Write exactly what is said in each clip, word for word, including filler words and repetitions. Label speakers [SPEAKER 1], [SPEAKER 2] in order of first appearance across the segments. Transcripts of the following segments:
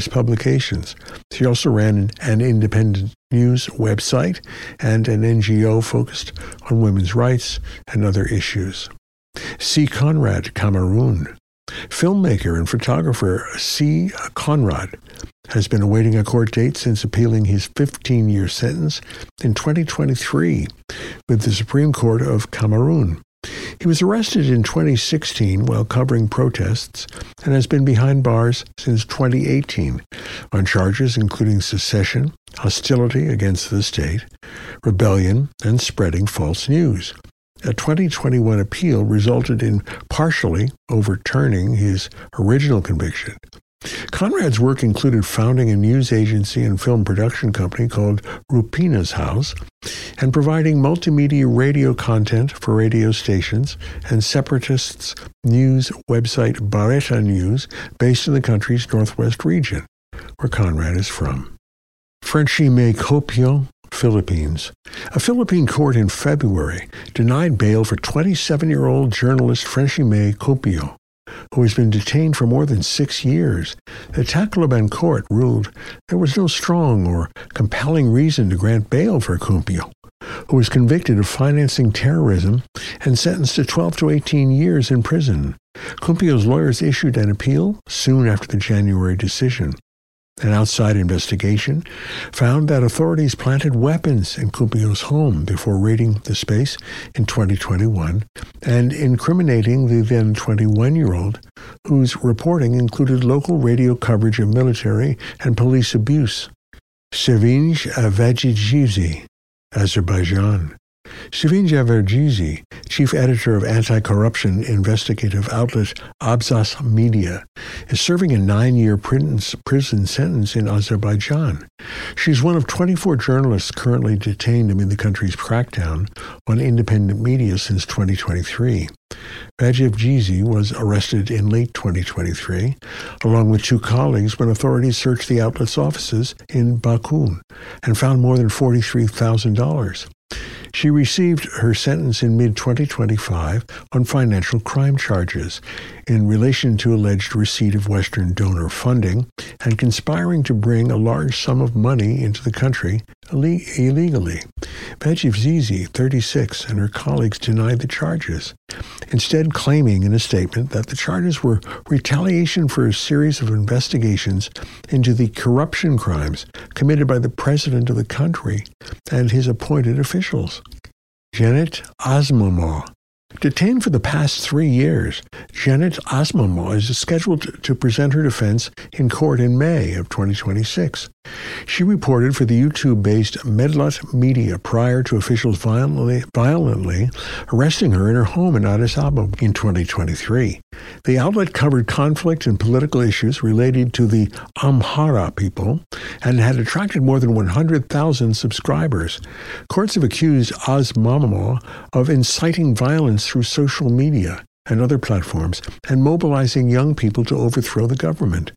[SPEAKER 1] publications. She also ran an independent news website and an N G O focused on women's rights and other issues. C. Conrad Cameroon. Filmmaker and photographer C. Conrad has been awaiting a court date since appealing his fifteen-year sentence in twenty twenty-three with the Supreme Court of Cameroon. He was arrested in twenty sixteen while covering protests and has been behind bars since twenty eighteen on charges including secession, hostility against the state, rebellion, and spreading false news. A twenty twenty-one appeal resulted in partially overturning his original conviction. Conrad's work included founding a news agency and film production company called Rupina's House and providing multimedia radio content for radio stations and separatists' news website Bareta News, based in the country's northwest region, where Conrad is from. Frenchime Copio, Philippines. A Philippine court in February denied bail for twenty-seven-year-old journalist Frenchime Copio, who has been detained for more than six years. The Tacloban court ruled there was no strong or compelling reason to grant bail for Copio, who was convicted of financing terrorism and sentenced to twelve to eighteen years in prison. Copio's lawyers issued an appeal soon after the January decision. An outside investigation found that authorities planted weapons in Copio's home before raiding the space in twenty twenty-one and incriminating the then twenty-one-year-old, whose reporting included local radio coverage of military and police abuse. Sevinç Avagizi, Azerbaijan. Sevinç Avagizi, chief editor of anti-corruption investigative outlet Abzas Media, is serving a nine-year prison sentence in Azerbaijan. She's one of twenty-four journalists currently detained amid the country's crackdown on independent media since twenty twenty-three. Avagizi was arrested in late twenty twenty-three, along with two colleagues, when authorities searched the outlet's offices in Baku and found more than forty-three thousand dollars. She received her sentence in mid twenty twenty-five on financial crime charges in relation to alleged receipt of Western donor funding and conspiring to bring a large sum of money into the country illegally. Avagizi, thirty-six, and her colleagues denied the charges, instead claiming in a statement that the charges were retaliation for a series of investigations into the corruption crimes committed by the president of the country and his appointed officials. Janet Asmamaw. Detained for the past three years, Janet Asmamaw is scheduled to present her defense in court in May of twenty twenty-six. She reported for the YouTube-based Medlat Media prior to officials violently, violently arresting her in her home in Addis Ababa in twenty twenty-three. The outlet covered conflict and political issues related to the Amhara people and had attracted more than one hundred thousand subscribers. Courts have accused Asmamaw of inciting violence through social media and other platforms and mobilizing young people to overthrow the government.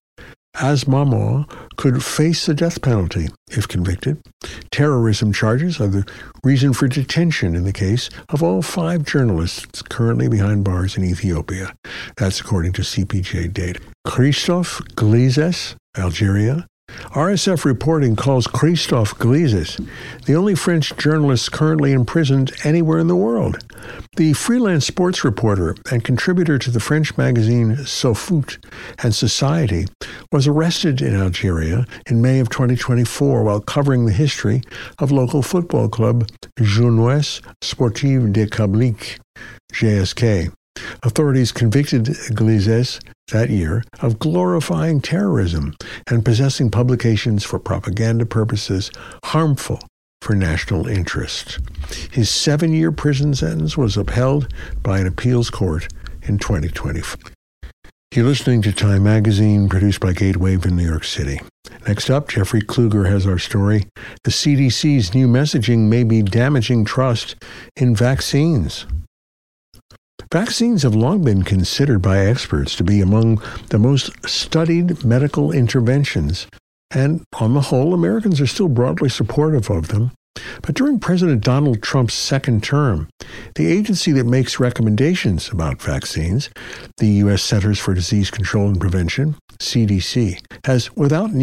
[SPEAKER 1] Asmamaw could face the death penalty if convicted. Terrorism charges are the reason for detention in the case of all five journalists currently behind bars in Ethiopia. That's according to C P J data. Christophe Glizes, Algeria. R S F reporting calls Christophe Glizes the only French journalist currently imprisoned anywhere in the world. The freelance sports reporter and contributor to the French magazine SoFoot and Society was arrested in Algeria in May of twenty twenty-four while covering the history of local football club Jeunesse Sportive de Kabylie, J S K. Authorities convicted Glizes that year of glorifying terrorism and possessing publications for propaganda purposes harmful for national interest. His seven-year prison sentence was upheld by an appeals court in twenty twenty-four. You're listening to Time Magazine, produced by Gatewave in New York City. Next up, Jeffrey Kluger has our story. The C D C's new messaging may be damaging trust in vaccines. Vaccines have long been considered by experts to be among the most studied medical interventions, and on the whole, Americans are still broadly supportive of them. But during President Donald Trump's second term, the agency that makes recommendations about vaccines, the U S Centers for Disease Control and Prevention, C D C, has, without